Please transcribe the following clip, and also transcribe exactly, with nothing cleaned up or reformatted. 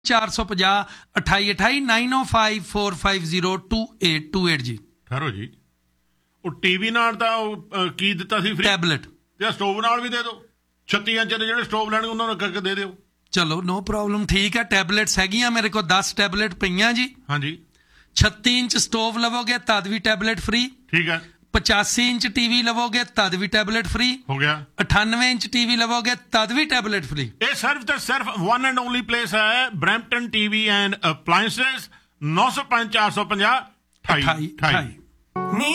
ਚਾਰ ਸੌ ਪੰਜਾਹ ਅਠਾਈ ਅਠਾਈ ਨਾਈਨ ਓ five four five zero two eight two eight ਜੀ। ਠਹਿਰੋ ਜੀ, ਉਹ ਟੀਵੀ ਨਾਲ ਤਾਂ ਉਹ ਕੀ ਦਿੱਤਾ ਸੀ ਫ੍ਰੀ? ਟੈਬਲੇਟ। ਤੇ ਸਟੋਵ ਨਾਲ ਵੀ ਦੇ ਦਿਓ, ਛੱਤੀ ਇੰਚ ਦੇ ਜਿਹੜੇ ਸਟੋਵ ਲੈਣਗੇ ਉਹਨਾਂ ਨੂੰ ਕਰਕੇ ਦੇ ਦਿਓ। ਚਲੋ ਨੋ ਪ੍ਰੋਬਲਮ, ਠੀਕ ਹੈ। ਟੈਬਲੇਟਸ ਹੈਗੀਆਂ ਮੇਰੇ ਕੋਲ, ਦਸ ਟੈਬਲੇਟ ਪਈਆਂ ਜੀ। ਹਾਂਜੀ। ਛੱਤੀ ਇੰਚ ਸਟੋਵ ਲਵੋਗੇ ਤਦ ਵੀ ਟੈਬਲੇਟ ਫ੍ਰੀ। ਠੀਕ ਹੈ। ਪਚਾਸੀ ਇੰਚ ਟੀਵੀ ਲਵੋਗੇ ਤਦ ਵੀ ਟੈਬਲੇਟ ਫ੍ਰੀ ਹੋ ਗਿਆ। ਅਠਾਨਵੇਂ ਇੰਚ ਟੀਵੀ ਲਵੋਗੇ ਤਦ ਵੀ ਟੈਬਲੇਟ ਫ੍ਰੀ। ਇਹ ਸਿਰਫ ਤੇ ਸਿਰਫ ਵਨ ਐਂਡ ਓਨਲੀ ਪਲੇਸ ਹੈ ਬਰੈਂਪਟਨ ਟੀਵੀ ਐਂਡ ਅਪਲਾਇੰਸਸ, ਨੌ ਸੌ ਪੰਜ ਚਾਰ ਸੌ ਪੰਜਾਹ ਅਠਾਈ ਅਠਾਈ।